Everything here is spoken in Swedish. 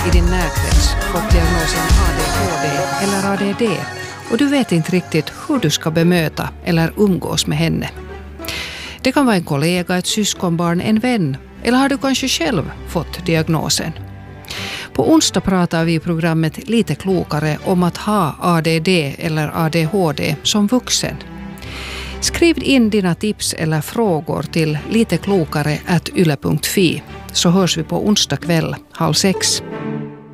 i din närkrets fått diagnosen ADHD eller ADD och du vet inte riktigt hur du ska bemöta eller umgås med henne. Det kan vara en kollega, ett syskonbarn, en vän eller har du kanske själv fått diagnosen. På onsdag pratar vi i programmet Lite klokare om att ha ADD eller ADHD som vuxen. Skriv in dina tips eller frågor till liteklokare@yle.fi så hörs vi på onsdag kväll 5:30.